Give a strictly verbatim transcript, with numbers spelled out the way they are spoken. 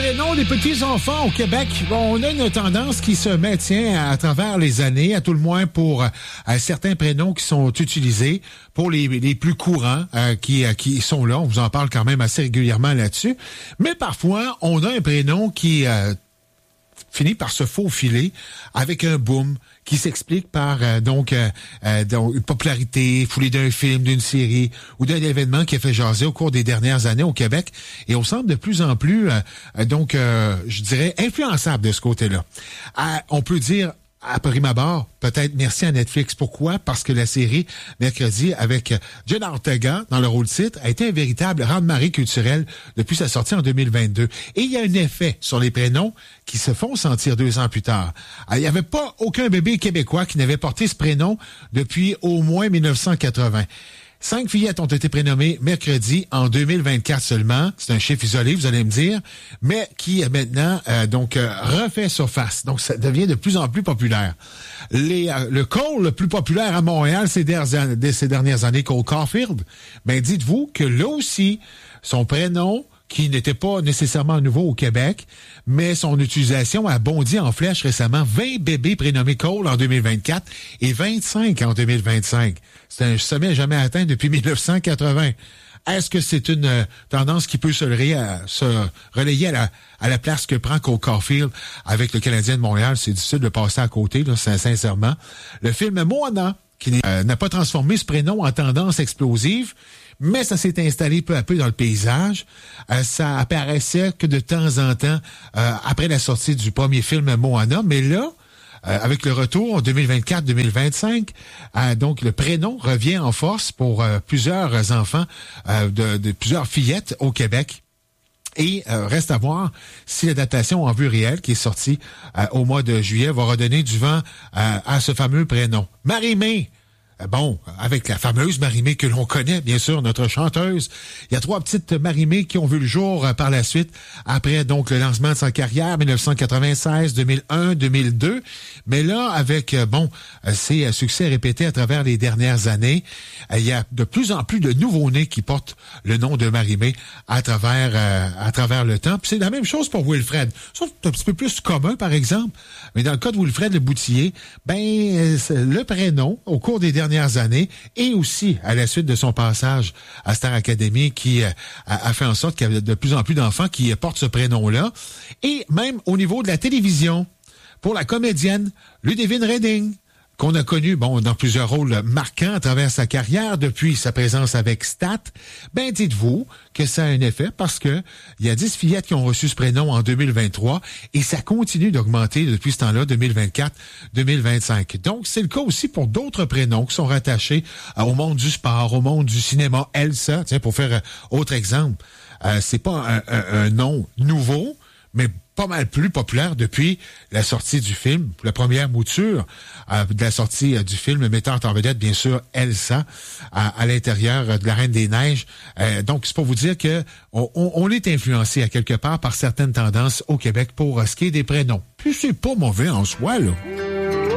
prénoms des petits-enfants au Québec, bon, on a une tendance qui se maintient à travers les années, à tout le moins pour euh, certains prénoms qui sont utilisés, pour les, les plus courants euh, qui, euh, qui sont là. On vous en parle quand même assez régulièrement là-dessus. Mais parfois, on a un prénom qui euh, finit par se faufiler avec un boom qui s'explique par euh, donc, euh, euh, donc une popularité foulée d'un film, d'une série ou d'un événement qui a fait jaser au cours des dernières années au Québec. Et on semble de plus en plus, euh, donc, euh, je dirais, influençable de ce côté-là. Euh, on peut dire, à prime abord, peut-être merci à Netflix. Pourquoi? Parce que la série Mercredi avec Jenna Ortega dans le rôle titre a été un véritable raz-de-marée culturel depuis sa sortie en deux mille vingt-deux. Et il y a un effet sur les prénoms qui se font sentir deux ans plus tard. Il n'y avait pas aucun bébé québécois qui n'avait porté ce prénom depuis au moins mille neuf cent quatre-vingts. Cinq fillettes ont été prénommées mercredi en deux mille vingt-quatre seulement. C'est un chiffre isolé, vous allez me dire, mais qui maintenant euh, donc euh, refait surface. Donc, ça devient de plus en plus populaire. Les, euh, le Cole le plus populaire à Montréal ces dernières, ces dernières années, Cole Caulfield, ben dites-vous que là aussi, son prénom, qui n'était pas nécessairement nouveau au Québec, mais son utilisation a bondi en flèche récemment. vingt bébés prénommés Cole en deux mille vingt-quatre et vingt-cinq en deux mille vingt-cinq. C'est un sommet jamais atteint depuis mille neuf cent quatre-vingts. Est-ce que c'est une euh, tendance qui peut se relayer à, se relayer à la, à la place que prend Cole Caulfield avec le Canadien de Montréal? C'est difficile de passer à côté, là, sincèrement. Le film Moana, qui euh, n'a pas transformé ce prénom en tendance explosive, mais ça s'est installé peu à peu dans le paysage. Euh, ça apparaissait que de temps en temps euh, après la sortie du premier film Moana, mais là, euh, avec le retour en deux mille vingt-quatre deux mille vingt-cinq, euh, donc le prénom revient en force pour euh, plusieurs enfants, euh, de, de plusieurs fillettes au Québec. Et euh, reste à voir si l'adaptation en vue réelle qui est sortie euh, au mois de juillet va redonner du vent euh, à ce fameux prénom. Marie-Mé. Bon, avec la fameuse Marie-Mé que l'on connaît, bien sûr, notre chanteuse. Il y a trois petites Marie-Mé qui ont vu le jour euh, par la suite, après donc le lancement de sa carrière, mille neuf cent quatre-vingt-seize, deux mille un, deux mille deux. Mais là, avec, euh, bon, euh, ces euh, succès répétés à travers les dernières années, euh, il y a de plus en plus de nouveaux-nés qui portent le nom de Marie-Mé à travers euh, à travers le temps. Puis c'est la même chose pour Wilfred. Ça, c'est un petit peu plus commun, par exemple. Mais dans le cas de Wilfred Le Boutillier, ben, euh, le prénom, au cours des dernières dernières années et aussi à la suite de son passage à Star Academy qui euh, a, a fait en sorte qu'il y a de plus en plus d'enfants qui euh, portent ce prénom-là. Et même au niveau de la télévision, pour la comédienne Ludivine Reding, qu'on a connu, bon, dans plusieurs rôles marquants à travers sa carrière depuis sa présence avec Stat, ben dites-vous que ça a un effet parce que il y a dix fillettes qui ont reçu ce prénom en deux mille vingt-trois et ça continue d'augmenter depuis ce temps-là, deux mille vingt-quatre deux mille vingt-cinq. Donc, c'est le cas aussi pour d'autres prénoms qui sont rattachés euh, au monde du sport, au monde du cinéma. Elsa, tiens, pour faire euh, autre exemple, euh, c'est pas un, un, un nom nouveau, mais pas mal plus populaire depuis la sortie du film, la première mouture euh, de la sortie euh, du film, mettant en vedette, bien sûr, Elsa à, à l'intérieur euh, de la Reine des Neiges. Euh, donc, c'est pour vous dire que on, on, on est influencé à quelque part par certaines tendances au Québec pour euh, ce qui est des prénoms. Puis c'est pas mauvais en soi, là.